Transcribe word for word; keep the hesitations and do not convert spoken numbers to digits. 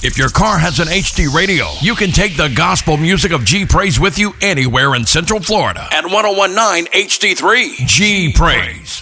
If your car has an H D radio, you can take the gospel music of G Praise with you anywhere in Central Florida at one oh one nine H D three. G Praise.